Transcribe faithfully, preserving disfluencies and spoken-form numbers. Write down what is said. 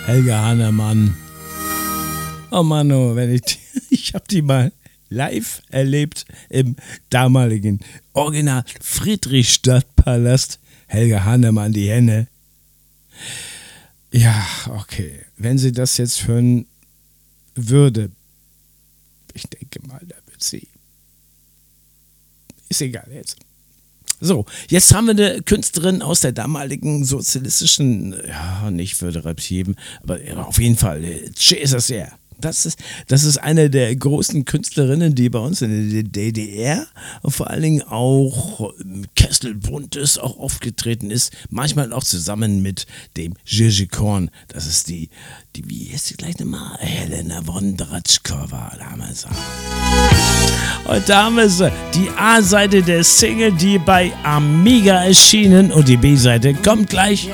Helga Hannemann. Oh Mann, oh, wenn ich, ich habe die mal live erlebt im damaligen Original Friedrichstadtpalast. Helga Hannemann, die Henne. Ja, okay. Wenn sie das jetzt hören würde, ich denke mal, da wird sie. Ist egal jetzt. So, jetzt haben wir eine Künstlerin aus der damaligen sozialistischen, ja, nicht Föderativ, aber auf jeden Fall, Cäsar. Das ist, das ist eine der großen Künstlerinnen, die bei uns in der D D R vor allen Dingen auch Kesselbuntes auch aufgetreten ist, manchmal auch zusammen mit dem Gigi Korn. Das ist die, die wie heißt sie gleich nochmal? Helena Wondratschkova damals. Und da haben wir sie, die A-Seite der Single, die bei Amiga erschienen, und die B-Seite kommt gleich.